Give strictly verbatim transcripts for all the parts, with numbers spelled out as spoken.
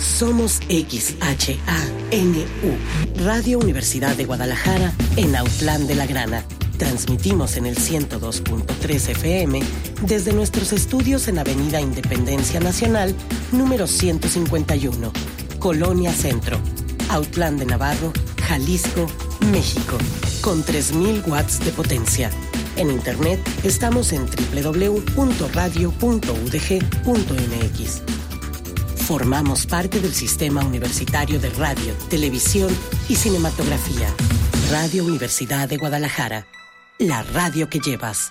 Somos X H A N U, Radio Universidad de Guadalajara, en Autlán de la Grana. Transmitimos en el ciento dos punto tres F M desde nuestros estudios en Avenida Independencia Nacional, número ciento cincuenta y uno, Colonia Centro, Autlán de Navarro, Jalisco, México, con tres mil watts de potencia. En internet estamos en doble u doble u doble u punto radio punto u d g punto m x. Formamos parte del Sistema Universitario de Radio, Televisión y Cinematografía. Radio Universidad de Guadalajara. La radio que llevas.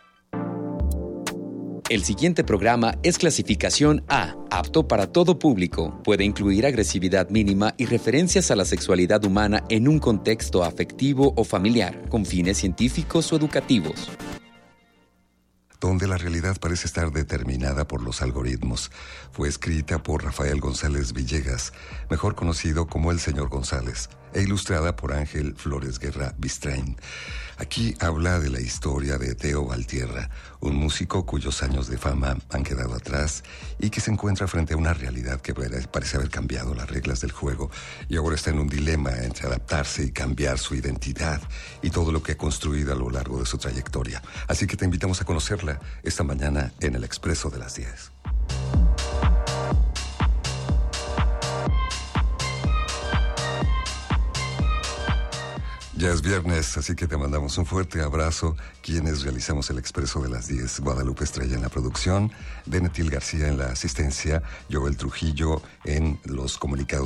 El siguiente programa es clasificación A, apto para todo público. Puede incluir agresividad mínima y referencias a la sexualidad humana en un contexto afectivo o familiar, con fines científicos o educativos. Donde la realidad parece estar determinada por los algoritmos. Fue escrita por Rafael González Villegas, mejor conocido como el Señor González, e ilustrada por Ángel Flores Guerra Bistrain. Aquí habla de la historia de Teo Valtierra, un músico cuyos años de fama han quedado atrás y que se encuentra frente a una realidad que parece haber cambiado las reglas del juego y ahora está en un dilema entre adaptarse y cambiar su identidad y todo lo que ha construido a lo largo de su trayectoria. Así que te invitamos a conocerla esta mañana en el Expreso de las diez. Ya es viernes, así que te mandamos un fuerte abrazo. Quienes realizamos el Expreso de las diez, Guadalupe Estrella en la producción, Benetil García en la asistencia, Joel Trujillo en los comunicados